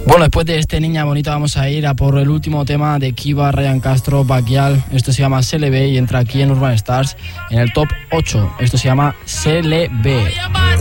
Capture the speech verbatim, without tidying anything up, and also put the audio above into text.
Bueno, después de este Niña Bonita vamos a ir a por el último tema de Kiva, Ryan Castro, Baquial. Esto se llama C L B y entra aquí en Urban Stars en el top ocho. Esto se llama C L B.